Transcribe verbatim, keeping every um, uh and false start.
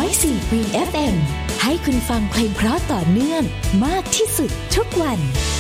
อยสี่ Green เอฟ เอ็ม ให้คุณฟังเพลงเพราะต่อเนื่องมากที่สุดทุกวัน